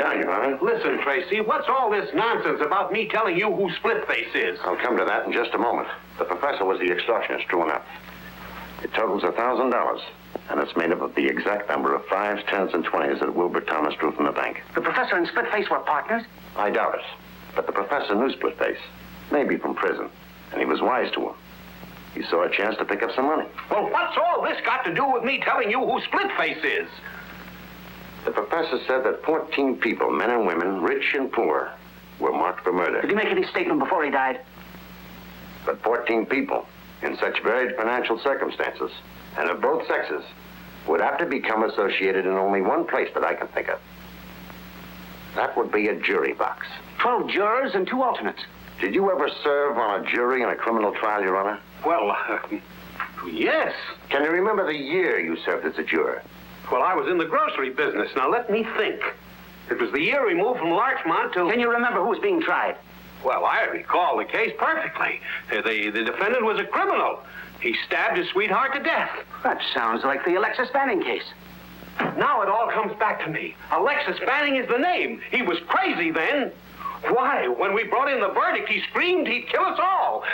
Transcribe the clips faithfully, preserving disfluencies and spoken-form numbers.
down, Your Honor. Listen, Tracy, what's all this nonsense about me telling you who Splitface is? I'll come to that in just a moment. The professor was the extortionist, true enough. It totals a thousand dollars, and it's made up of the exact number of fives, tens, and twenties that Wilbur Thomas drew from the bank. The professor and Splitface were partners? I doubt it. But the professor knew Splitface, maybe from prison, and he was wise to him. He saw a chance to pick up some money. Well, what's all this got to do with me telling you who Splitface is? The professor said that fourteen people, men and women, rich and poor, were marked for murder. Did he make any statement before he died? But fourteen people, in such varied financial circumstances, and of both sexes, would have to become associated in only one place that I can think of. That would be a jury box. Twelve jurors and two alternates. Did you ever serve on a jury in a criminal trial, Your Honor? Well, uh, yes. Can you remember the year you served as a juror? Well, I was in the grocery business. Now, let me think. It was the year we moved from Larchmont to... Can you remember who was being tried? Well, I recall the case perfectly. Uh, the, the defendant was a criminal. He stabbed his sweetheart to death. That sounds like the Alexis Banning case. Now it all comes back to me. Alexis Banning is the name. He was crazy then. Why, when we brought in the verdict, he screamed he'd kill us all.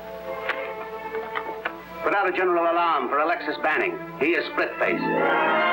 Put out a general alarm for Alexis Banning. He is Splitface.